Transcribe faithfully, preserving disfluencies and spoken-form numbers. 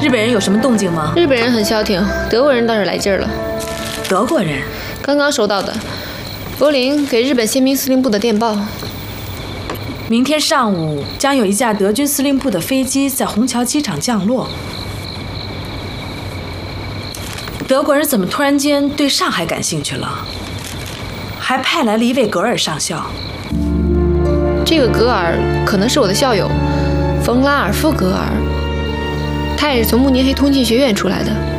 日本人有什么动静吗？ 日本人很消停，德国人倒是来劲儿了。 德国人？ 刚刚收到的，柏林给日本宪兵司令部的电报。 明天上午将有一架德军司令部的飞机在虹桥机场降落。德国人怎么突然间对上海感兴趣了？还派来了一位格尔上校。 这个格尔可能是我的校友，冯拉尔夫格尔，他也是从慕尼黑通信学院出来的。